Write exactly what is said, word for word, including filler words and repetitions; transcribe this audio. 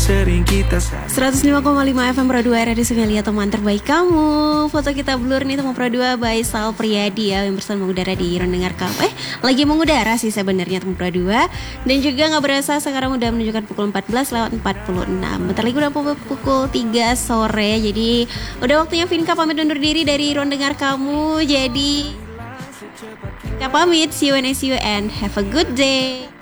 sering kita salah. seratus lima koma lima F M Pro dua R D Sungai Liat, teman terbaik kamu. Foto kita blur nih teman Pro dua by Sal Priadi ya, yang bersama mengudara di Ruang Dengar Kamu. Eh, lagi mengudara sih sebenarnya teman Pro dua. Dan juga gak berasa sekarang udah menunjukkan pukul empat belas lewat empat puluh enam. Bentar lagi udah pukul tiga sore. Jadi udah waktunya Vinka pamit undur diri dari Ruang Dengar Kamu. Jadi Vinka pamit, see you and I see you and have a good day.